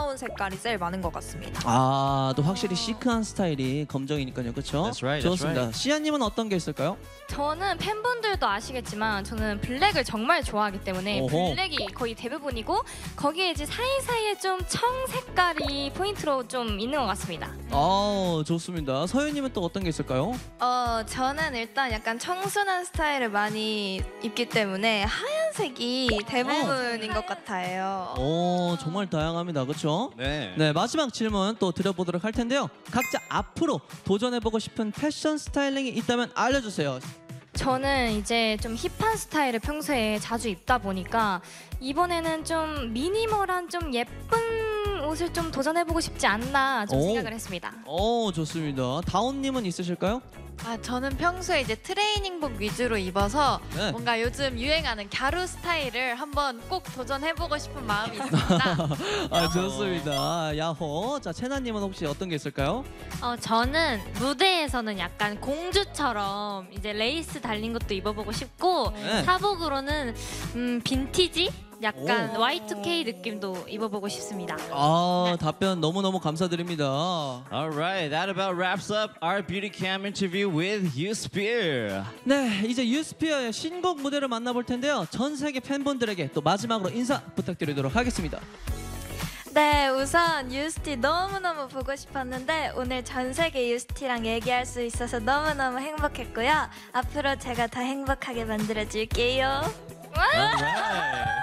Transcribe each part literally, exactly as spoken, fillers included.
아름다운 색깔이 제일 많은 것 같습니다. 아, 또 확실히 시크한 스타일이 검정이니까요, 그렇죠? That's right, that's 좋습니다. right. 시아님은 어떤 게 있을까요? 저는 팬분들도 아시겠지만 저는 블랙을 정말 좋아하기 때문에 오호. 블랙이 거의 대부분이고 거기에 이제 사이사이에 좀 청 색깔이 포인트로 좀 있는 것 같습니다. 아, 좋습니다. 서윤님은 또 어떤 게 있을까요? 어, 저는 일단 약간 청순한 스타일을 많이 입기 때문에 하얀색이 대부분인 것 같아요. 오, 정말 다양합니다, 그렇죠? 네. 네, 마지막 질문 또 드려보도록 할 텐데요. 각자 앞으로 도전해보고 싶은 패션 스타일링이 있다면 알려주세요. 저는 이제 좀 힙한 스타일을 평소에 자주 입다 보니까 이번에는 좀 미니멀한 좀 예쁜 옷을 좀 도전해보고 싶지 않나 좀 오. 생각을 했습니다. 오, 좋습니다. 다온님은 있으실까요? 아, 저는 평소에 이제 트레이닝복 위주로 입어서 네. 뭔가 요즘 유행하는 갸루 스타일을 한번 꼭 도전해보고 싶은 마음이 있습니다. 아, 좋습니다. 야호. 자, 채나님은 혹시 어떤 게 있을까요? 어, 저는 무대에서는 약간 공주처럼 이제 레이스 달린 것도 입어보고 싶고 네. 사복으로는 음, 빈티지? 약간 오. 와이 투 케이 느낌도 입어보고 싶습니다. 아, 답변 너무너무 감사드립니다. Alright, that about wraps up our beauty cam interview with Yousphere. 네, 이제 유스피어의 신곡 무대를 만나볼 텐데요. 전 세계 팬분들에게 또 마지막으로 인사 부탁드리도록 하겠습니다. 네, 우선 유스티 너무너무 보고 싶었는데 오늘 전 세계 유스티랑 얘기할 수 있어서 너무너무 행복했고요. 앞으로 제가 더 행복하게 만들어줄게요. Alright.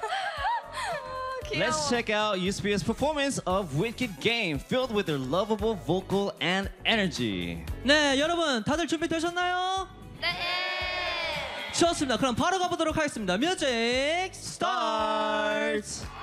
Let's check out Yousphere's performance of Wicked Game, filled with their lovable vocal and energy. 네, 여러분 다들 준비되셨나요? 네. 좋습니다. 그럼 바로 가보도록 하겠습니다. 뮤직 스타트.